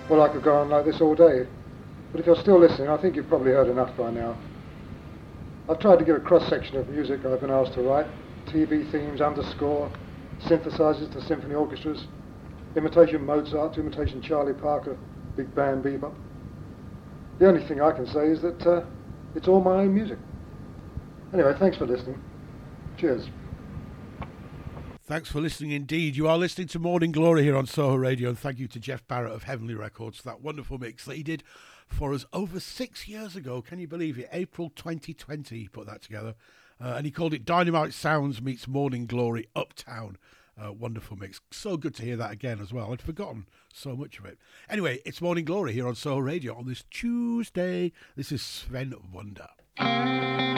Well, I could go on like this all day, but if you're still listening, I think you've probably heard enough by now. I've tried to give a cross-section of music I've been asked to write. TV themes, underscore, synthesizers to symphony orchestras, imitation Mozart to imitation Charlie Parker, big band bebop. The only thing I can say is that it's all my own music. Anyway, thanks for listening. Cheers. Thanks for listening indeed. You are listening to Morning Glory here on Soho Radio, and thank you to Jeff Barrett of Heavenly Records for that wonderful mix that he did for us over 6 years ago. Can you believe it? April 2020 he put that together. And he called it Dynamite Sounds Meets Morning Glory Uptown. Wonderful mix. So good to hear that again as well. I'd forgotten so much of it. Anyway, it's Morning Glory here on Soho Radio on this Tuesday. This is Sven Wonder.